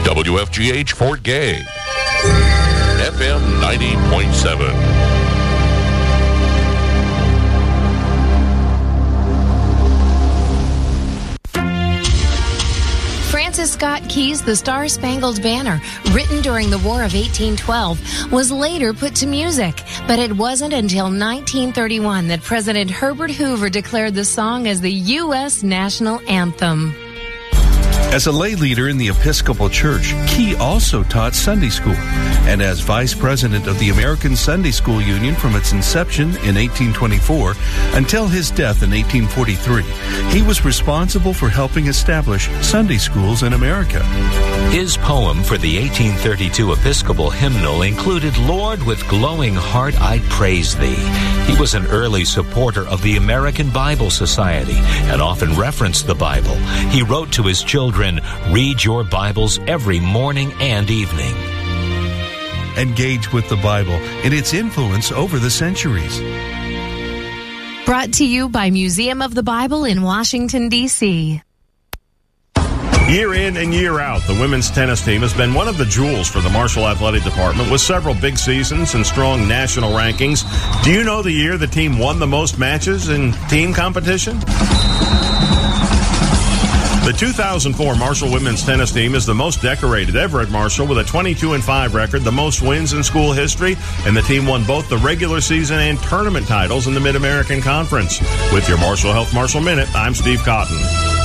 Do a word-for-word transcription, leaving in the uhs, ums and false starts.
W F G H Fort Gay, F M ninety point seven. Francis Scott Key's The Star-Spangled Banner, written during the War of eighteen twelve, was later put to music. But it wasn't until nineteen thirty-one that President Herbert Hoover declared the song as the U S national anthem. As a lay leader in the Episcopal Church, Key also taught Sunday school. And as vice president of the American Sunday School Union from its inception in eighteen twenty-four until his death in eighteen forty-three, he was responsible for helping establish Sunday schools in America. His poem for the eighteen thirty-two Episcopal hymnal included, "Lord, with glowing heart I praise Thee." He was an early supporter of the American Bible Society and often referenced the Bible. He wrote to his children, "Read your Bibles every morning and evening." Engage with the Bible and its influence over the centuries. Brought to you by Museum of the Bible in Washington, D C Year in and year out, the women's tennis team has been one of the jewels for the Marshall Athletic Department with several big seasons and strong national rankings. Do you know the year the team won the most matches in team competition? The two thousand four Marshall women's tennis team is the most decorated ever at Marshall with a twenty-two and five record, the most wins in school history, and the team won both the regular season and tournament titles in the Mid-American Conference. With your Marshall Health Marshall Minute, I'm Steve Cotton.